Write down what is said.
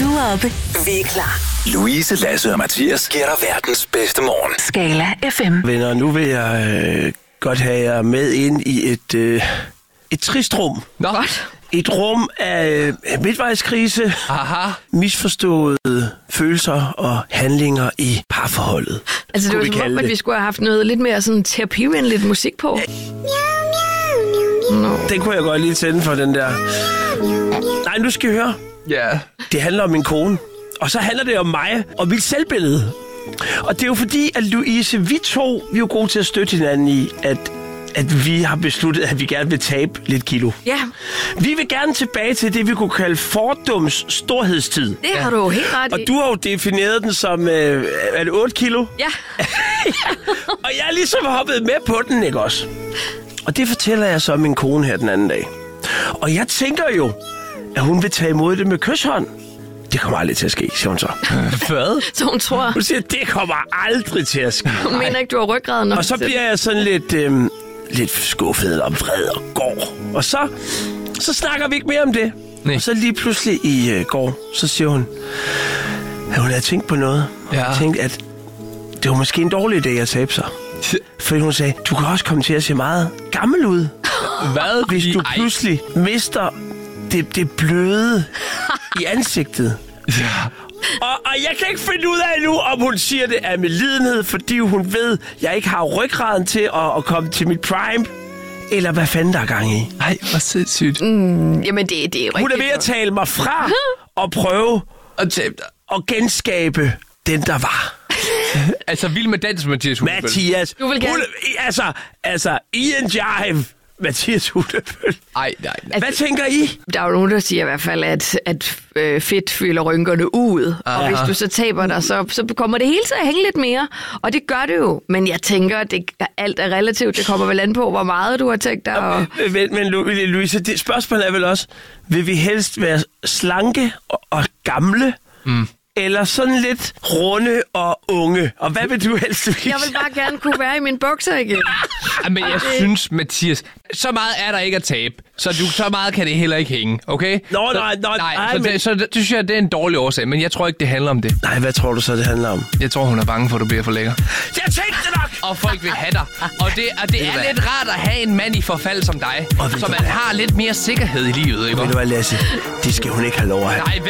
Du er oppe. Vi er klar. Louise, Lasse og Mathias giver dig verdens bedste morgen. Skala FM. Venner, nu vil jeg godt have jer med ind i et trist rum. Nå. Et rum af midtvejskrise, misforståede følelser og handlinger i parforholdet. Altså det var som om, at vi skulle have haft noget lidt mere sådan terapivenligt musik på. Den kunne jeg godt lige tænde for, den der. Nej, nu skal I høre. Ja. Det handler om min kone. Og så handler det om mig og mit selvbillede. Og det er jo fordi, at Louise, vi er jo gode til at støtte hinanden i, at vi har besluttet, at vi gerne vil tabe lidt kilo. Ja. Vi vil gerne tilbage til det, vi kunne kalde fordums storhedstid. Det har du jo helt ret i. Og du har jo defineret den som, er det 8 kilo? Ja. Og jeg er ligesom hoppet med på den, ikke også? Og det fortæller jeg så min kone her den anden dag. Og jeg tænker jo, at hun vil tage imod det med kyshånd. Det kommer aldrig til at ske, siger hun så. Hvad? Så hun tror... Hun siger, det kommer aldrig til at ske. Hun mener ikke, du har ryggraden nok. Og så bliver jeg sådan lidt skuffet og vred og går. Og så snakker vi ikke mere om det. Nej. Og så lige pludselig i går, så siger hun, at hun havde tænkt på noget. Ja. Og tænkt, at det var måske en dårlig idé at tabe sig. Fordi hun sagde, du kan også komme til at se meget gammel ud. Hvad? Hvis du pludselig mister det bløde i ansigtet. Ja. Og jeg kan ikke finde ud af nu, om hun siger det af medlidenhed, fordi hun ved, jeg ikke har ryggraden til at komme til mit prime. Eller hvad fanden der er gang i? Nej, hvor sindssygt. Jamen, det er rigtigt. Hun er ved at tale mig fra og prøve at genskabe den, der var. Altså, vild med dans, Mathias Hunebøl. Mathias. Du vil gerne... Altså, Ian Jive. Mathias Hunebøl. Nej. Hvad tænker I? Der er jo nogen, der siger i hvert fald, at fedt fylder rynkerne ud. Og hvis du så taber dig, så kommer det hele til at hænge lidt mere. Og det gør det jo. Men jeg tænker, at alt er relativt. Det kommer vel an på, hvor meget du har tænkt dig. Men Louise, spørgsmålet er vel også, vil vi helst være slanke og gamle? Eller sådan lidt runde og unge. Og hvad vil du helst vise? Jeg vil bare gerne kunne være i mine bukser igen. Men jeg synes, Mathias, så meget er der ikke at tabe. Så meget kan det heller ikke hænge, okay? Nej. Så synes jeg, det er en dårlig årsag, men jeg tror ikke, det handler om det. Nej, hvad tror du så, det handler om? Jeg tror, hun er bange for, at du bliver for lækker. Jeg tænkte nok! Og folk vil have dig. Og det er lidt rart at have en mand i forfald som dig, så man har lidt mere sikkerhed i livet, ikke? Ved du hvad, Lasse? Det skal hun ikke have lov at have. Nej,